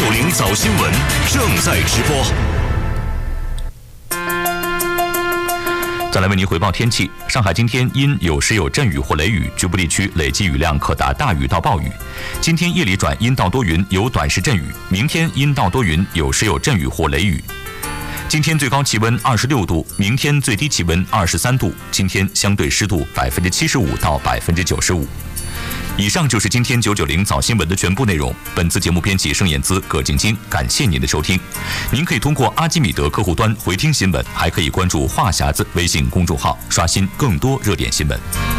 990早新闻正在直播。再来为您回报天气。上海今天阴有时有阵雨或雷雨，局部地区累计雨量可达大雨到暴雨。今天夜里转阴到多云，有短时阵雨；明天阴到多云，有时有阵雨或雷雨。今天最高气温26度，明天最低气温23度。今天相对湿度75%到95%。以上就是今天990早新闻的全部内容。本次节目编辑盛燕姿、葛静金，感谢您的收听。您可以通过阿基米德客户端回听新闻，还可以关注话匣子微信公众号，刷新更多热点新闻。